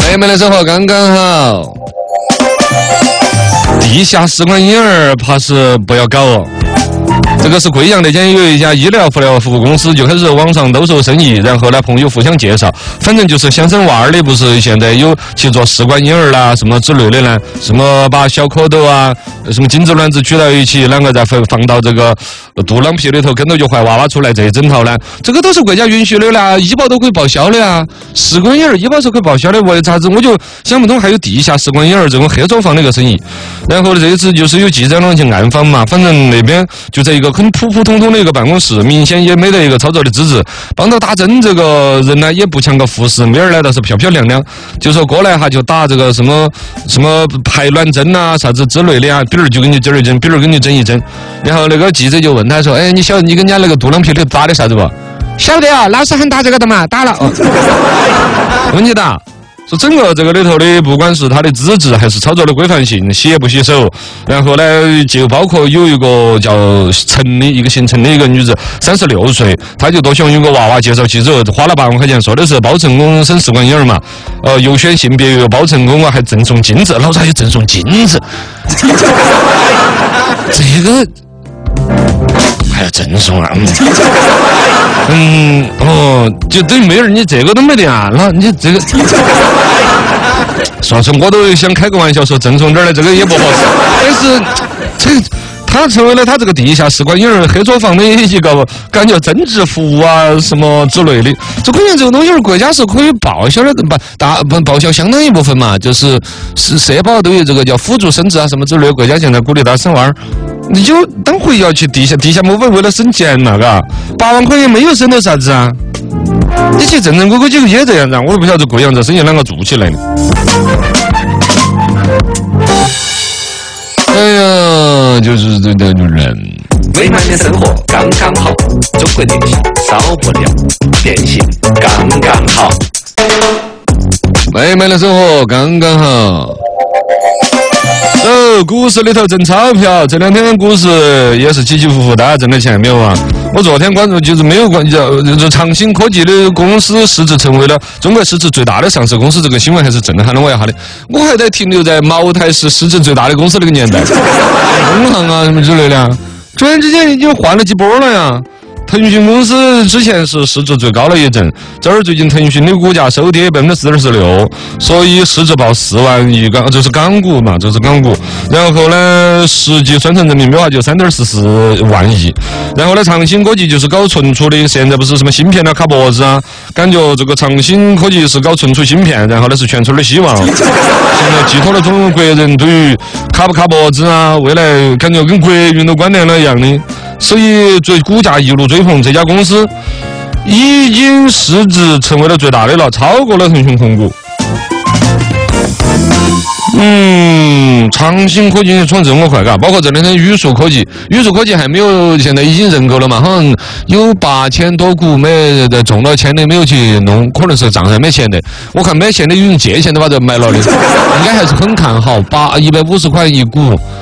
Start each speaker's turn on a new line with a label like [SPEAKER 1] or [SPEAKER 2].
[SPEAKER 1] 美美的生活刚刚好。地下试管婴儿怕是不要搞哦。这个是贵阳那间有一家医疗护疗服务公司就开始网上兜售生意，然后呢朋友互相介绍，反正就是想生娃儿的，不是现在有去做试管婴儿啦什么之类的呢，什么把小蝌蚪啊什么精子卵子取到一起，然后再放到这个肚囊皮里头跟着就怀娃娃出来，这一整套呢，这个都是国家允许的啦，医保都可以报销的啊。试管婴儿医保是可以报销的，为啥子我就想不通还有地下试管婴儿这种黑作坊的一个生意。然后呢这一次就是有记者呢去暗访嘛，反正那边就在一个很普普通通的一个办公室，明显也没得一个操作的资质。帮到打针这个人呢也不像个护士，妹儿呢倒是漂漂亮亮，就说过来哈就打这个什么排卵针啊啥子之类的啊，比如就给你针一针，比如给你针一针。然后那个记者就问他说：“哎，你晓得你跟人家那个肚囊皮里打的啥子不？”晓得啊，老师喊打这个的嘛，打了。问你打。说整个这个里头的，不管是它的资质还是操作的规范性，洗也不洗手，然后呢，就包括有一个叫陈的一个姓陈的一个女子，36岁，她就多想有个娃娃，介绍去之后花了8万块钱，说的是包成功生试管婴儿嘛，优选性别又包成功啊，还赠送金子，老子还有赠送金子，这个还要赠送啊？就等于妹儿，你这个都没得啊，那你这个，算是我都想开个玩笑说赠送点儿的，这个也不合适。但是这他成为了他这个地下试管婴儿黑作坊的一个感觉增值服务啊什么之类的。这关键这个东西国家是可以报销的，报销相当一部分嘛，就是社保都有这个叫辅助生殖啊什么之类的，国家现在鼓励大家生娃儿。你就当回要去地下莫非为了省钱嘛？嘎，8万块钱没有省到啥子啊？你去正规几个也这样子，我也不晓得贵阳这生意啷个做起来的。哎呀，就是这的人。
[SPEAKER 2] 美满的生活刚刚好，中国电信少不了，电信刚刚好。
[SPEAKER 1] 美满的生活刚刚好。股市里头挣钞票，这2天股市也是起起伏伏，大家挣的钱没有啊？我昨天关注就是没有关注，就是长兴科技的公司市值成为了中国市值最大的上市公司，这个新闻还是震撼了我一下的。我还在停留在茅台是市值最大的公司那个年代，工行啊什么之类的，突然之间已经换了几波了呀。腾讯公司之前是市值最高的一阵，这儿最近腾讯的股价收跌46%，所以市值报4万亿港，这是港股嘛，这是港股。然后呢，实际算成人民币的话就3.44万亿。然后呢，长兴科技就是搞存储的，现在不是什么芯片啊、卡脖子啊，感觉这个长兴科技是搞存储芯片，然后呢是全村的希望。现在寄托了中国人对于卡不卡脖子啊，未来感觉跟国运都关联了一样的。所以股价一路追捧，这家公司已经市值成为了最大的了，超过了腾讯控股。长兴科技创这么快，嘎，包括这2天宇树科技还没有，现在已经认购了嘛，好像有8000多股没中了钱的没有去弄，可能是账上没钱的。我看没钱的有人借钱都把这买了的，应该还是很看好，150块一股。